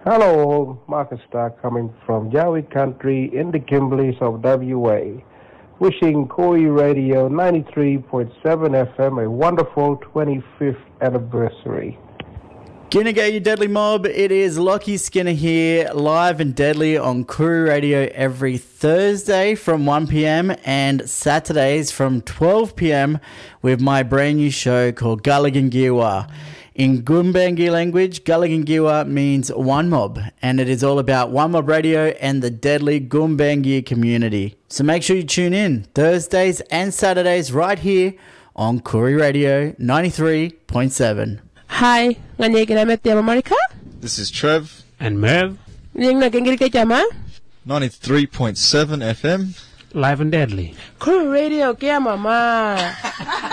Hello, Marcus Stark coming from Yowie Country in the Kimberleys of WA. Wishing Koi Radio 93.7 FM a wonderful 25th anniversary. G'day, you deadly mob. It is Lockie Skinner here, live and deadly on Koori Radio every Thursday from 1 p.m. and Saturdays from 12 p.m. with my brand new show called Gulligangiwa. In Gumbaynggirr language, Gulligangiwa means one mob, and it is all about One Mob Radio and the deadly Gumbaynggirr community. So make sure you tune in Thursdays and Saturdays right here on Koori Radio 93.7. Hi, Monica. This is Trev. And Merv. 93.7 FM. Live and deadly. Koori Radio, mama.